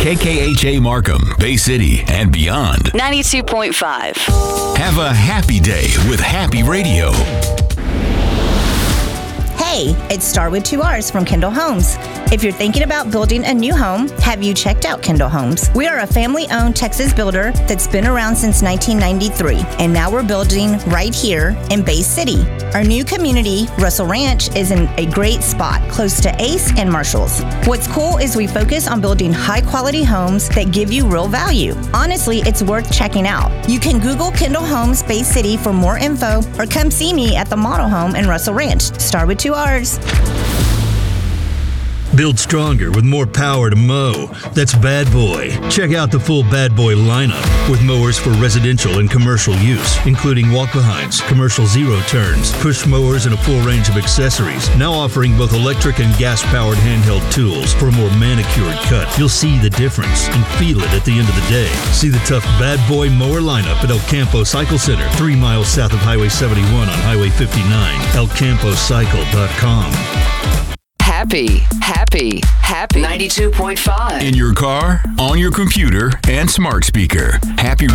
KKHA Markham, Bay City, and beyond. 92.5. Have a happy day with Happy Radio. Hey, it's Start with 2 R's from Kendall Homes. If you're thinking about building a new home, have you checked out Kendall Homes? We are a family-owned Texas builder that's been around since 1993, and now we're building right here in Bay City. Our new community, Russell Ranch, is in a great spot, close to Ace and Marshalls. What's cool is we focus on building high-quality homes that give you real value. Honestly, it's worth checking out. You can Google Kendall Homes Bay City for more info, or come see me at the model home in Russell Ranch. Start with 2 R's. Build stronger with more power to mow. That's Bad Boy. Check out the full Bad Boy lineup with mowers for residential and commercial use, including walk-behinds, commercial zero-turns, push mowers, and a full range of accessories. Now offering both electric and gas-powered handheld tools for a more manicured cut. You'll see the difference and feel it at the end of the day. See the tough Bad Boy mower lineup at El Campo Cycle Center, 3 miles south of Highway 71 on Highway 59. ElCampoCycle.com. Happy 92.5. In your car, on your computer, and smart speaker. Happy